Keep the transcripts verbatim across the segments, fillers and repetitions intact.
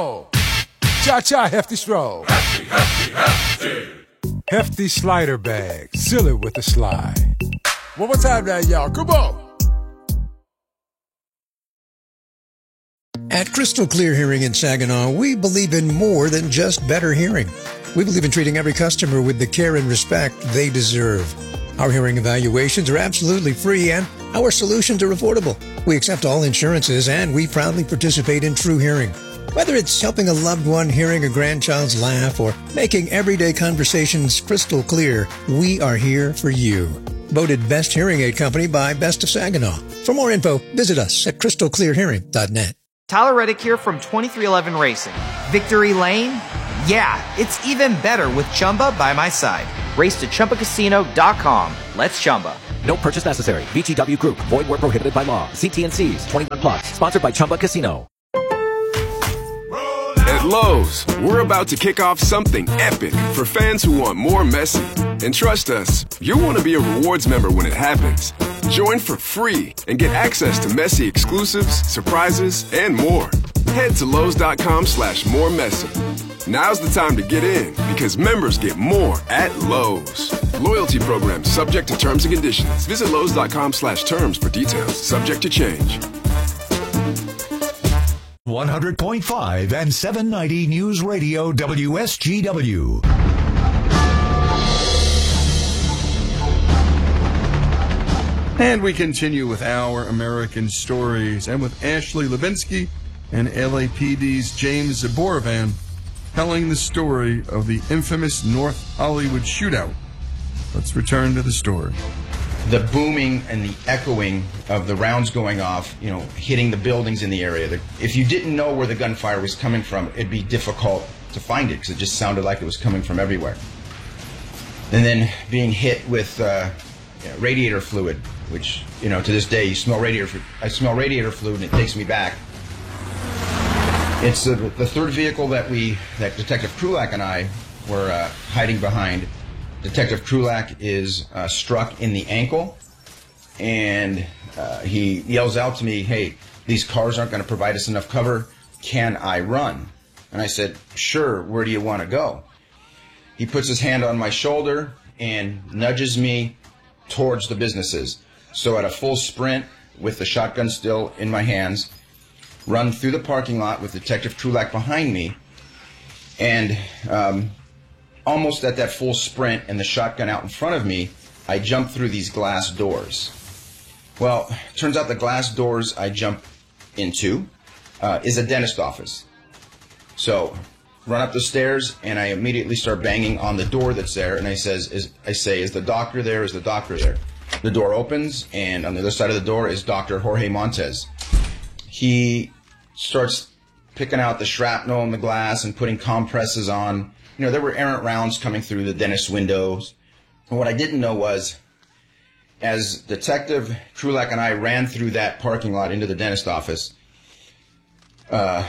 roll. Cha-cha, hefty stroll. Hefty, hefty, hefty. Hefty slider bag. Seal it with a slide. One more time now, y'all. Come on. At Crystal Clear Hearing in Saginaw, we believe in more than just better hearing. We believe in treating every customer with the care and respect they deserve. Our hearing evaluations are absolutely free and our solutions are affordable. We accept all insurances and we proudly participate in True Hearing. Whether it's helping a loved one hearing a grandchild's laugh or making everyday conversations crystal clear, we are here for you. Voted Best Hearing Aid Company by Best of Saginaw. For more info, visit us at crystal clear hearing dot net. Tyler Reddick here from twenty-three eleven Racing. Victory Lane? Yeah, it's even better with Chumba by my side. Race to Chumba Casino dot com. Let's Chumba. No purchase necessary. V G W Group. Void where prohibited by law. See T N Cs. twenty-one plus. Sponsored by Chumba Casino. At Lowe's, we're about to kick off something epic for fans who want more Messi. And trust us, you'll want to be a rewards member when it happens. Join for free and get access to Messi exclusives, surprises, and more. Head to Lowe's.com slash more Messi. Now's the time to get in because members get more at Lowe's. Loyalty program subject to terms and conditions. Visit Lowe's.com slash terms for details. Subject to change. one hundred point five and seven ninety News Radio W S G W. And we continue with Our American Stories and with Ashley Levinsky and L A P D's James Zaborovan telling the story of the infamous North Hollywood shootout. Let's return to the story. The booming and the echoing of the rounds going off, you know, hitting the buildings in the area. The, if you didn't know where the gunfire was coming from, it'd be difficult to find it because it just sounded like it was coming from everywhere. And then being hit with uh, you know, radiator fluid, which, you know, to this day, you smell radiator. I smell radiator fluid, and it takes me back. It's uh, the third vehicle that we, that Detective Krulak and I were uh, hiding behind. Detective Krulak is uh, struck in the ankle, and uh, he yells out to me, "Hey, these cars aren't going to provide us enough cover. Can I run?" And I said, "Sure, where do you want to go?" He puts his hand on my shoulder and nudges me towards the businesses. So at a full sprint, with the shotgun still in my hands, run through the parking lot with Detective Krulak behind me, and um, almost at that full sprint and the shotgun out in front of me, I jump through these glass doors. Well, turns out the glass doors I jump into uh, is a dentist office. So run up the stairs, and I immediately start banging on the door that's there, and I says, is, I say, "Is the doctor there? Is the doctor there?" The door opens, and on the other side of the door is Doctor Jorge Montes. He starts picking out the shrapnel in the glass and putting compresses on. You know, there were errant rounds coming through the dentist's windows. And what I didn't know was, as Detective Krulak and I ran through that parking lot into the dentist office, uh,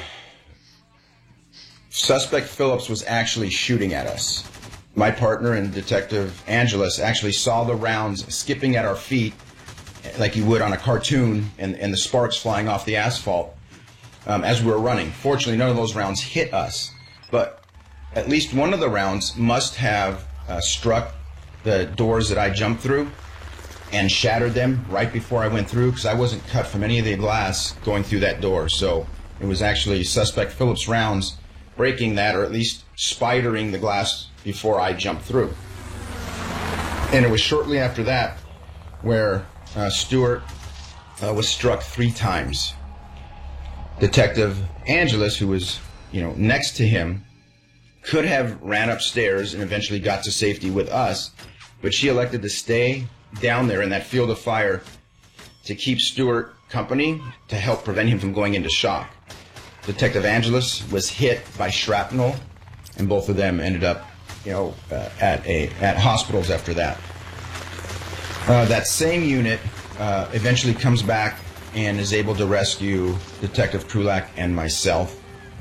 Suspect Phillips was actually shooting at us. My partner and Detective Angeles actually saw the rounds skipping at our feet like you would on a cartoon, and, and the sparks flying off the asphalt um, as we were running. Fortunately, none of those rounds hit us, but at least one of the rounds must have uh, struck the doors that I jumped through and shattered them right before I went through, because I wasn't cut from any of the glass going through that door. So it was actually Suspect Phillips rounds breaking that, or at least spidering the glass before I jumped through. And it was shortly after that where uh, Stewart uh, was struck three times. Detective Angeles, who was, you know, next to him, could have ran upstairs and eventually got to safety with us, but she elected to stay down there in that field of fire to keep Stewart company, to help prevent him from going into shock. Detective Angeles was hit by shrapnel, and both of them ended up, you know, uh, at a at hospitals after that. Uh, that same unit uh, eventually comes back and is able to rescue Detective Krulak and myself.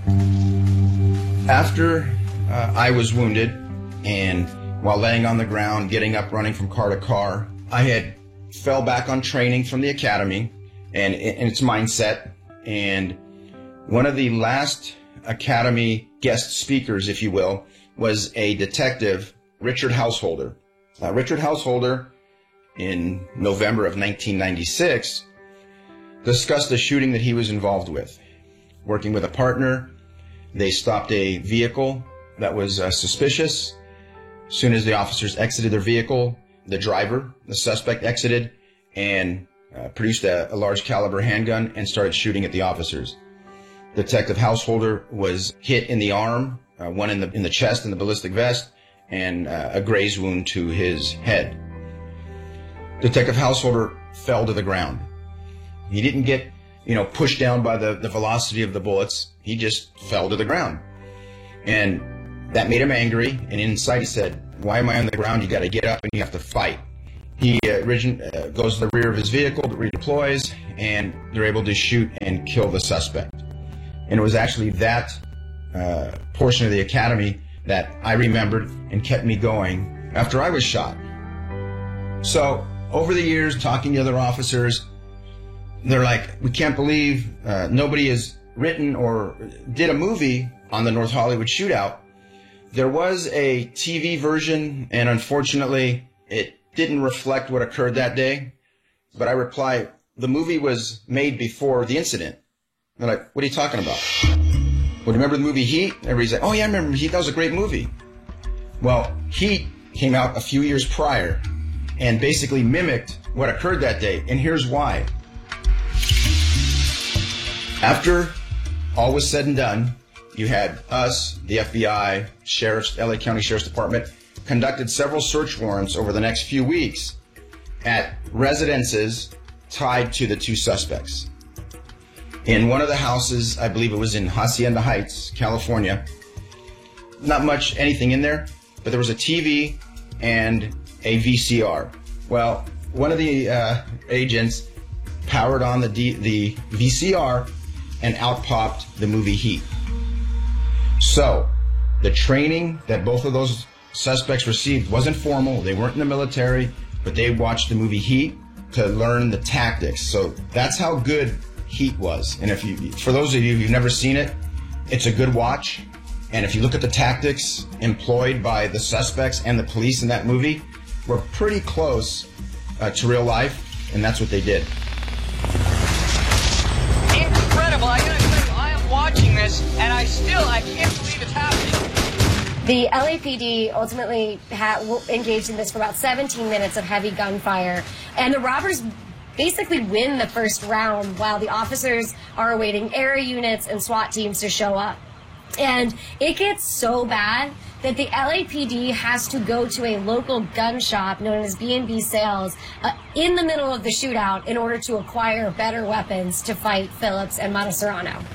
After uh, I was wounded, and while laying on the ground, getting up, running from car to car, I had fell back on training from the academy and, and its mindset. And one of the last Academy guest speakers, if you will, was a detective, Richard Householder. Uh, Richard Householder, in November of nineteen ninety-six, discussed a shooting that he was involved with. Working with a partner, they stopped a vehicle that was uh, suspicious. As soon as the officers exited their vehicle, the driver, the suspect, exited and uh, produced a, a large caliber handgun and started shooting at the officers. Detective Householder was hit in the arm, uh, one in the in the chest in the ballistic vest, and uh, a graze wound to his head. Detective Householder fell to the ground. He didn't get, you know, pushed down by the, the velocity of the bullets. He just fell to the ground. And that made him angry, and inside he said, "Why am I on the ground? You got to get up and you have to fight." He uh, origin, uh, goes to the rear of his vehicle, redeploys, and they're able to shoot and kill the suspect. And it was actually that uh, portion of the academy that I remembered and kept me going after I was shot. So over the years, talking to other officers, they're like, "We can't believe uh, nobody has written or did a movie on the North Hollywood shootout." There was a T V version, and unfortunately, it didn't reflect what occurred that day. But I reply, the movie was made before the incident. They're like, "What are you talking about?" "Well, remember the movie Heat?" Everybody's like, "Oh yeah, I remember Heat. That was a great movie." Well, Heat came out a few years prior and basically mimicked what occurred that day. And here's why. After all was said and done, you had us, the F B I, sheriffs, L A County Sheriff's Department, conducted several search warrants over the next few weeks at residences tied to the two suspects. In one of the houses, I believe it was in Hacienda Heights, California, not much anything in there, but there was a T V and a V C R. Well, one of the uh, agents powered on the, D the V C R and out popped the movie Heat. So, the training that both of those suspects received wasn't formal. They weren't in the military, but they watched the movie Heat to learn the tactics. So that's how good Heat was. And if you, for those of you who've never seen it, it's a good watch. And if you look at the tactics employed by the suspects and the police in that movie, we're pretty close uh, to real life, and that's what they did. Incredible! I gotta tell you, I am watching this, and I still, I can't believe it's happening. The L A P D ultimately ha engaged in this for about seventeen minutes of heavy gunfire, and the robbers basically win the first round while the officers are awaiting area units and SWAT teams to show up. And it gets so bad that the L A P D has to go to a local gun shop known as B and B Sales uh, in the middle of the shootout in order to acquire better weapons to fight Phillips and Matasareano.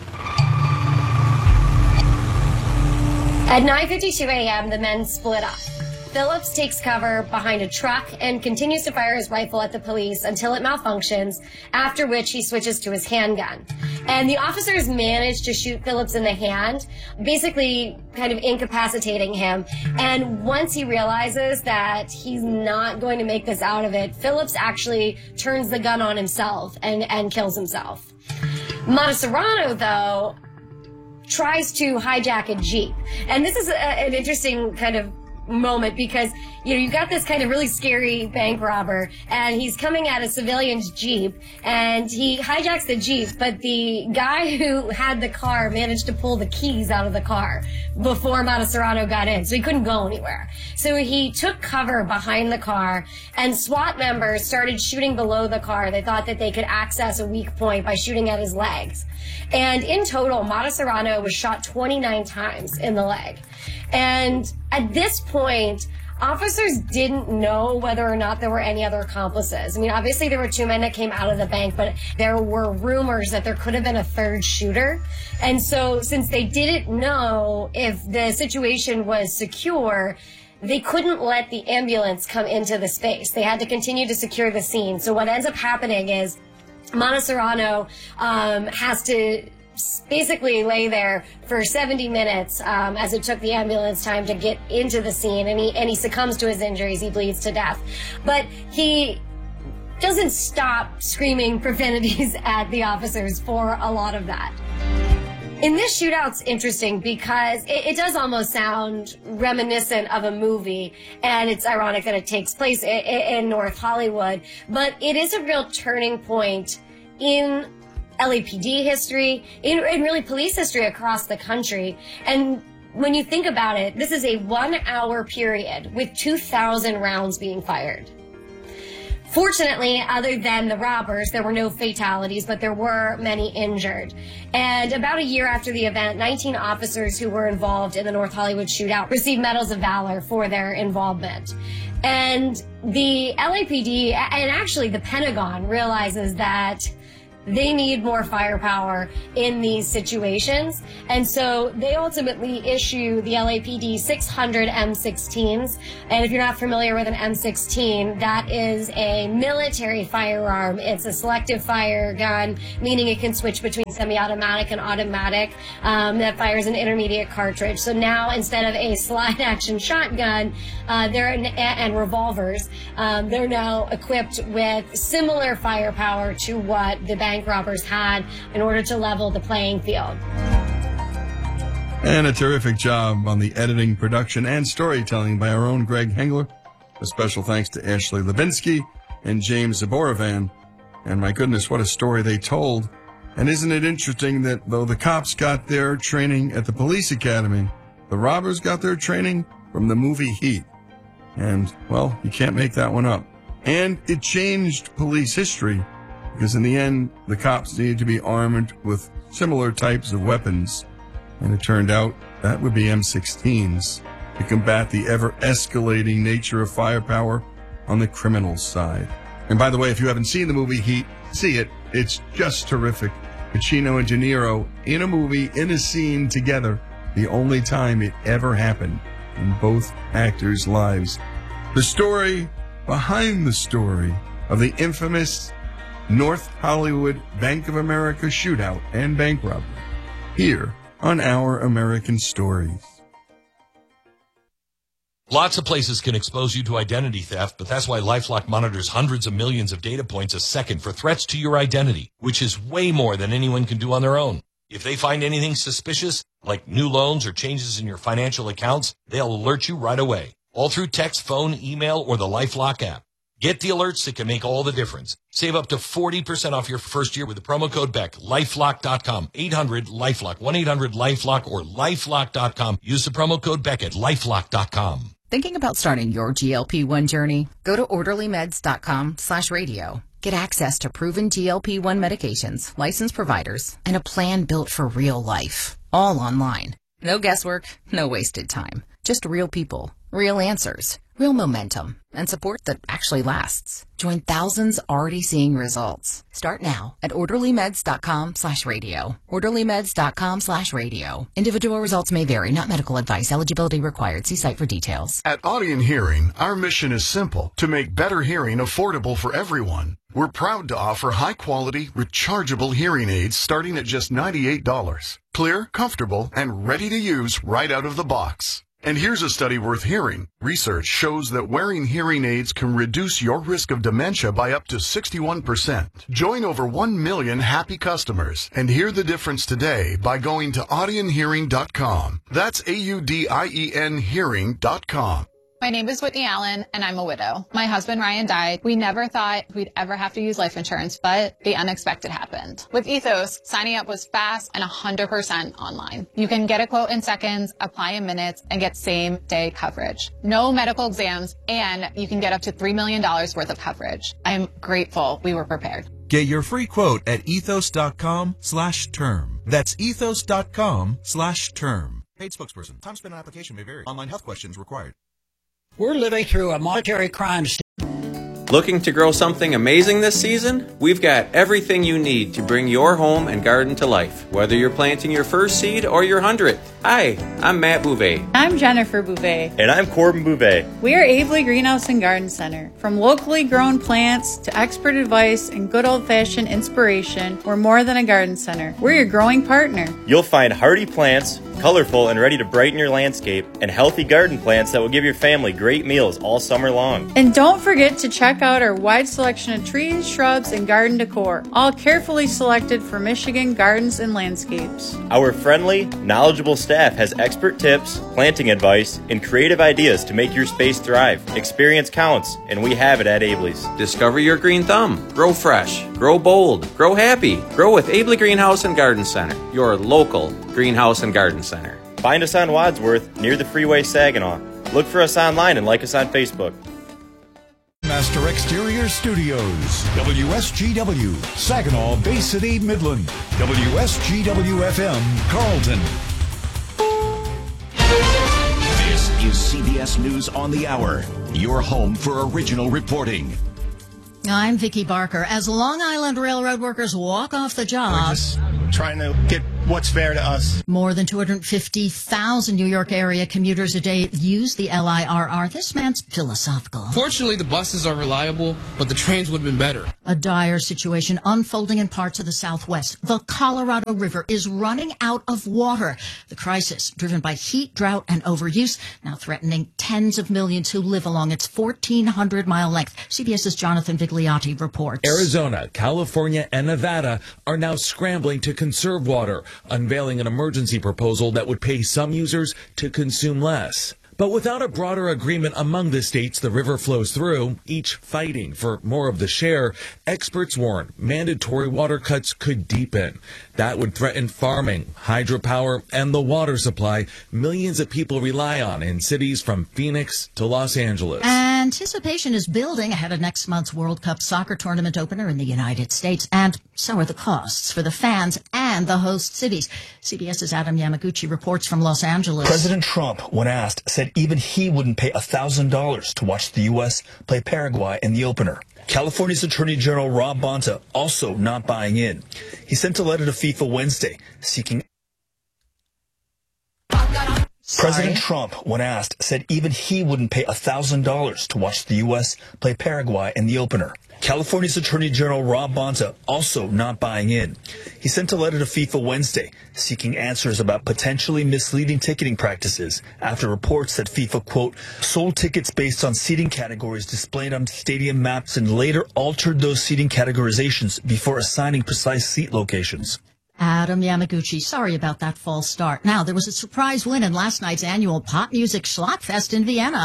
At nine fifty-two a m, the men split up. Phillips takes cover behind a truck and continues to fire his rifle at the police until it malfunctions, after which he switches to his handgun. And the officers manage to shoot Phillips in the hand, basically kind of incapacitating him. And once he realizes that he's not going to make this out of it, Phillips actually turns the gun on himself and, and kills himself. Matasareano, though, tries to hijack a Jeep. And this is a, an interesting kind of moment because, you know, you've got this kind of really scary bank robber and he's coming at a civilian's Jeep and he hijacks the Jeep, but the guy who had the car managed to pull the keys out of the car before Matasareano got in, so he couldn't go anywhere. So he took cover behind the car and SWAT members started shooting below the car. They thought that they could access a weak point by shooting at his legs. And in total, Matasareano was shot twenty-nine times in the leg. And at this point, officers didn't know whether or not there were any other accomplices. I mean, obviously there were two men that came out of the bank, but there were rumors that there could have been a third shooter. And so since they didn't know if the situation was secure, they couldn't let the ambulance come into the space. They had to continue to secure the scene. So what ends up happening is Matasareano um, has to basically lay there for seventy minutes um, as it took the ambulance time to get into the scene, and he, and he succumbs to his injuries. He bleeds to death. But he doesn't stop screaming profanities at the officers for a lot of that. In this shootout's interesting because it, it does almost sound reminiscent of a movie, and it's ironic that it takes place in, in North Hollywood, but it is a real turning point in L A P D history, in, in really police history across the country. And when you think about it, this is a one-hour period with two thousand rounds being fired. Fortunately, other than the robbers, there were no fatalities, but there were many injured. And about a year after the event, nineteen officers who were involved in the North Hollywood shootout received Medals of Valor for their involvement. And the L A P D, and actually the Pentagon, realizes that they need more firepower in these situations. And so they ultimately issue the L A P D six hundred M sixteens. And if you're not familiar with an M sixteen, that is a military firearm. It's a selective fire gun, meaning it can switch between semi-automatic and automatic, um, that fires an intermediate cartridge. So now instead of a slide action shotgun, uh, they're in, and revolvers, um, they're now equipped with similar firepower to what the bank robbers had in order to level the playing field. And a terrific job on the editing, production, and storytelling by our own Greg Hengler. A special thanks to Ashley Levinsky and James Zaborovan. And my goodness, what a story they told. And isn't it interesting that though the cops got their training at the police academy, the robbers got their training from the movie Heat. And, well, you can't make that one up. And it changed police history, because in the end, the cops needed to be armed with similar types of weapons. And it turned out that would be M sixteens to combat the ever-escalating nature of firepower on the criminal side. And by the way, if you haven't seen the movie Heat, see it. It's just terrific. Pacino and De Niro in a movie, in a scene together, the only time it ever happened in both actors' lives. The story behind the story of the infamous North Hollywood Bank of America shootout and bank robbery, here on Our American Stories. Lots of places can expose you to identity theft, but that's why LifeLock monitors hundreds of millions of data points a second for threats to your identity, which is way more than anyone can do on their own. If they find anything suspicious, like new loans or changes in your financial accounts, they'll alert you right away, all through text, phone, email, or the LifeLock app. Get the alerts that can make all the difference. Save up to forty percent off your first year with the promo code Beck. LifeLock dot com. eight hundred LifeLock. one eight hundred LifeLock or LifeLock dot com. Use the promo code Beck at LifeLock dot com. Thinking about starting your G L P one journey? Go to orderly meds dot com slash radio. Get access to proven G L P one medications, licensed providers, and a plan built for real life. All online. No guesswork, no wasted time. Just real people, real answers, real momentum, and support that actually lasts. Join thousands already seeing results. Start now at orderly meds dot com slash radio. orderly meds dot com slash radio. Individual results may vary, not medical advice. Eligibility required. See site for details. At Audien Hearing, our mission is simple: to make better hearing affordable for everyone. We're proud to offer high-quality, rechargeable hearing aids starting at just ninety-eight dollars. Clear, comfortable, and ready to use right out of the box. And here's a study worth hearing. Research shows that wearing hearing aids can reduce your risk of dementia by up to sixty-one percent. Join over one million happy customers and hear the difference today by going to audien hearing dot com. That's A U D I E N hearing dot com. My name is Whitney Allen, and I'm a widow. My husband, Ryan, died. We never thought we'd ever have to use life insurance, but the unexpected happened. With Ethos, signing up was fast and one hundred percent online. You can get a quote in seconds, apply in minutes, and get same-day coverage. No medical exams, and you can get up to three million dollars worth of coverage. I am grateful we were prepared. Get your free quote at ethos dot com slash term. That's ethos dot com slash term. Paid spokesperson. Time spent on application may vary. Online health questions required. We're living through a monetary crime. Looking to grow something amazing this season? We've got everything you need to bring your home and garden to life. Whether you're planting your first seed or your hundredth, Hi, I'm Matt Bouvet. I'm Jennifer Bouvet. And I'm Corbin Bouvet. We are Aveley Greenhouse and Garden Center. From locally grown plants to expert advice and good old-fashioned inspiration, we're more than a garden center. We're your growing partner. You'll find hardy plants, colorful and ready to brighten your landscape, and healthy garden plants that will give your family great meals all summer long. And don't forget to check out our wide selection of trees, shrubs, and garden decor, all carefully selected for Michigan gardens and landscapes. Our friendly, knowledgeable staff has expert tips, planting advice, and creative ideas to make your space thrive. Experience counts, and we have it at Aveley's. Discover your green thumb. Grow fresh. Grow bold. Grow happy. Grow with Aveley Greenhouse and Garden Center, your local greenhouse and garden center. Find us on Wadsworth, near the Freeway Saginaw. Look for us online and like us on Facebook. Master Exterior Studios, W S G W, Saginaw, Bay City, Midland, W S G W F M, Carlton. This is C B S News on the Hour, your home for original reporting. I'm Vicki Barker. As Long Island Railroad workers walk off the job, we're just trying to get what's fair to us. More than two hundred fifty thousand New York area commuters a day use the L I R R. This man's philosophical. Fortunately, the buses are reliable, but the trains would have been better. A dire situation unfolding in parts of the Southwest. The Colorado River is running out of water. The crisis, driven by heat, drought, and overuse, now threatening tens of millions who live along its fourteen hundred mile length. CBS's Jonathan Vigliotti reports. Arizona, California, and Nevada are now scrambling to conserve water, unveiling an emergency proposal that would pay some users to consume less. But without a broader agreement among the states the river flows through, each fighting for more of the share, experts warn mandatory water cuts could deepen. That would threaten farming, hydropower, and the water supply millions of people rely on in cities from Phoenix to Los Angeles. Anticipation is building ahead of next month's World Cup soccer tournament opener in the United States, and so are the costs for the fans and the host cities. CBS's Adam Yamaguchi reports from Los Angeles. President Trump, when asked, said even he wouldn't pay one thousand dollars to watch the U S play Paraguay in the opener. California's Attorney General Rob Bonta also not buying in. He sent a letter to FIFA Wednesday seeking... Sorry. President Trump, when asked, said even he wouldn't pay one thousand dollars to watch the U S play Paraguay in the opener. California's Attorney General Rob Bonta also not buying in. He sent a letter to FIFA Wednesday seeking answers about potentially misleading ticketing practices after reports that FIFA, quote, sold tickets based on seating categories displayed on stadium maps and later altered those seating categorizations before assigning precise seat locations. Adam Yamaguchi, sorry about that false start. Now, there was a surprise win in last night's annual pop music Schlachtfest in Vienna.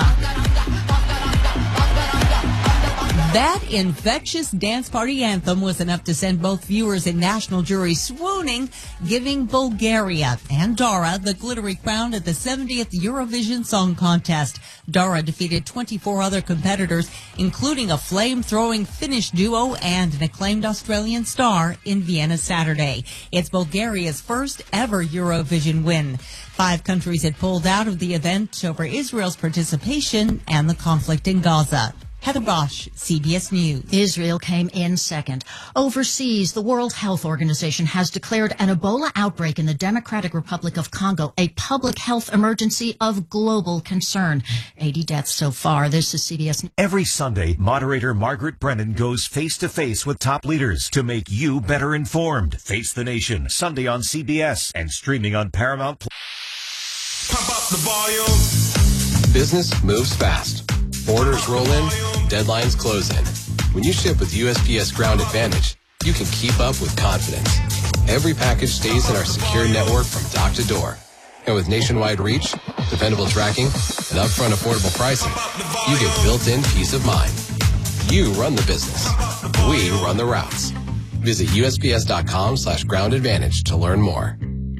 That infectious dance party anthem was enough to send both viewers and national juries swooning, giving Bulgaria and Dara the glittery crown at the seventieth Eurovision Song Contest. Dara defeated twenty-four other competitors, including a flame-throwing Finnish duo and an acclaimed Australian star in Vienna Saturday. It's Bulgaria's first ever Eurovision win. Five countries had pulled out of the event over Israel's participation and the conflict in Gaza. Heather Bosch, C B S News. Israel came in second. Overseas, the World Health Organization has declared an Ebola outbreak in the Democratic Republic of Congo a public health emergency of global concern. eighty deaths so far. This is C B S News. Every Sunday, moderator Margaret Brennan goes face-to-face with top leaders to make you better informed. Face the Nation, Sunday on C B S and streaming on Paramount Plus. Pump up the volume. Business moves fast. Orders roll in, deadlines close in. When you ship with U S P S Ground Advantage, you can keep up with confidence. Every package stays in our secure network from dock to door. And with nationwide reach, dependable tracking, and upfront affordable pricing, you get built-in peace of mind. You run the business. We run the routes. Visit U S P S dot com slash ground advantage to learn more.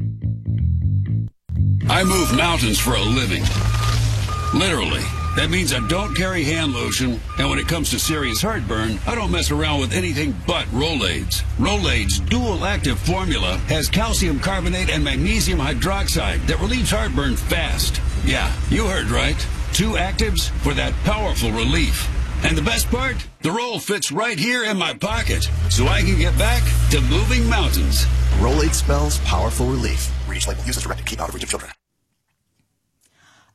I move mountains for a living. Literally. That means I don't carry hand lotion, and when it comes to serious heartburn, I don't mess around with anything but Rolaids. Rolaids' dual-active formula has calcium carbonate and magnesium hydroxide that relieves heartburn fast. Yeah, you heard right. Two actives for that powerful relief. And the best part? The roll fits right here in my pocket, so I can get back to moving mountains. Rolaid spells powerful relief. Read each label. Use as directed. Keep out of reach of children.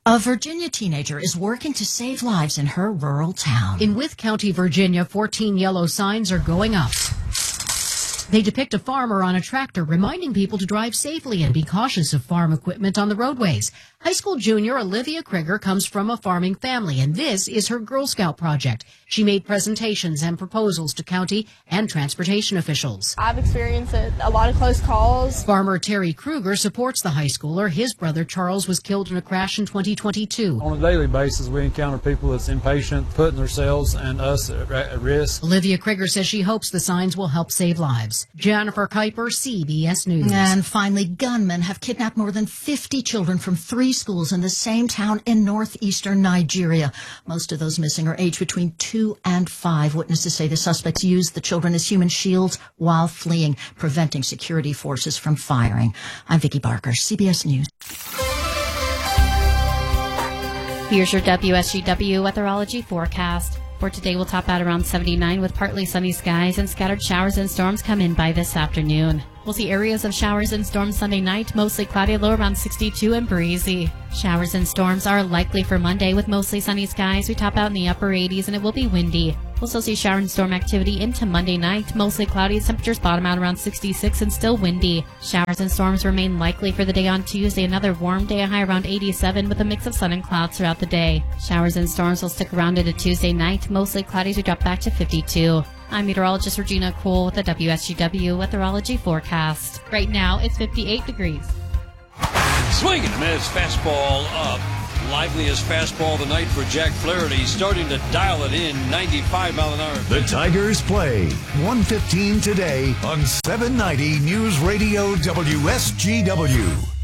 A Virginia teenager is working to save lives in her rural town. In Wythe County, Virginia, fourteen yellow signs are going up. They depict a farmer on a tractor reminding people to drive safely and be cautious of farm equipment on the roadways. High school junior Olivia Krieger comes from a farming family, and this is her Girl Scout project. She made presentations and proposals to county and transportation officials. I've experienced it, a lot of close calls. Farmer Terry Kruger supports the high schooler. His brother Charles was killed in a crash in twenty twenty-two. On a daily basis, we encounter people that's impatient, putting themselves and us at, at risk. Olivia Krieger says she hopes the signs will help save lives. Jennifer Kuiper, C B S News. And finally, gunmen have kidnapped more than fifty children from three schools in the same town in northeastern Nigeria. Most of those missing are aged between two and five. Witnesses say the suspects used the children as human shields while fleeing, preventing security forces from firing. I'm Vicki Barker, C B S News. Here's your W S G W weatherology forecast. For today, we'll top out around seventy-nine with partly sunny skies and scattered showers and storms come in by this afternoon. We'll see areas of showers and storms Sunday night, mostly cloudy, low around sixty-two and breezy. Showers and storms are likely for Monday with mostly sunny skies. We top out in the upper eighties and it will be windy. We'll still see shower and storm activity into Monday night, mostly cloudy. Temperatures bottom out around sixty-six and still windy. Showers and storms remain likely for the day on Tuesday. Another warm day, a high around eighty-seven with a mix of sun and clouds throughout the day. Showers and storms will stick around into Tuesday night, mostly cloudy as we drop back to fifty-two. I'm meteorologist Regina Cole with the W S G W weatherology forecast. Right now, it's fifty-eight degrees. Swinging and his fastball up. Liveliest fastball of the night for Jack Flaherty, starting to dial it in, ninety-five mile an hour. The Tigers play one fifteen today on seven ninety News Radio W S G W.